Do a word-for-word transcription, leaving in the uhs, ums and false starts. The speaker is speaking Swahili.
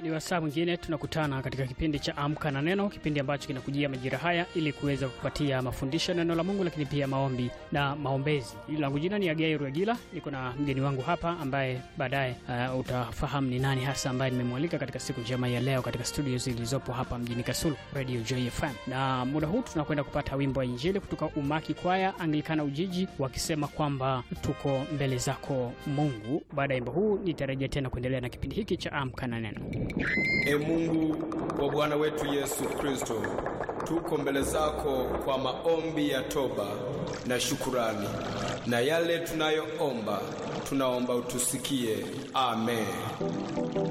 ni wasaa mwingine tunakutana katika kipindi cha Amka na Neno, kipindi ambacho kinakujia majira haya ili kuweza kupatia mafundisho neno la Mungu, lakini pia maombi na maombezi. Jina langu jina ni Agai Ruagila, niko na mgeni wangu hapa ambaye baadaye uh, utafahamu ni nani hasa ambaye nimemwalika katika siku njema ya leo katika studio zilizopo hapa mjini Kasulu Radio Joy F M. Na muda huu tunakwenda kupata wimbo wa Injili kutoka Umaki Kwaya Anglikana Ujiji, wakisema kwamba tuko mbele zako Mungu. Baada ya wimbo huu nitarejea tena kuendelea na kipindi hiki cha Amka na Neno. E Mungu wa Bwana wetu Yesu Kristo, tuko mbele zako kwa maombi ya toba na shukurani, na yale tunayoomba tunaomba utusikie. Amen.